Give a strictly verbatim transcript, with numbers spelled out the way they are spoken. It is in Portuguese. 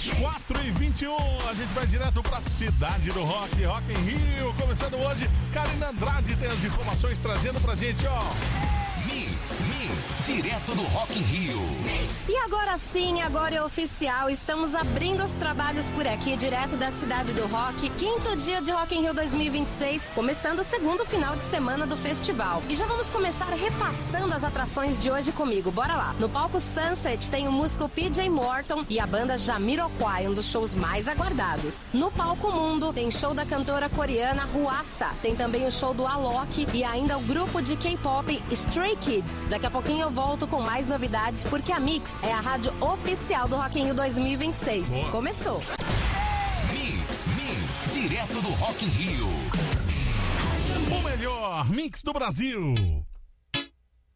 quatro e vinte e um, a gente vai direto pra cidade do rock, Rock in Rio, começando hoje. Karina Andrade tem as informações trazendo pra gente, ó. Mix, Mix, direto do Rock in Rio. E agora sim, agora é oficial, estamos abrindo os trabalhos por aqui, direto da cidade do rock. Quinto dia de Rock in Rio dois mil e vinte e seis, começando o segundo final de semana do festival. E já vamos começar repassando as atrações de hoje comigo, bora lá. No palco Sunset tem o músico P J Morton e a banda Jamiroquai, um dos shows mais aguardados. No palco Mundo tem show da cantora coreana Hwasa, tem também o show do Alok e ainda o grupo de K-pop Stray Kids. Daqui a pouquinho eu volto com mais novidades, porque a Mix é a rádio oficial do Rock in Rio dois mil e vinte e seis. Boa. Começou! Mix, Mix, direto do Rock in Rio. O melhor mix do Brasil.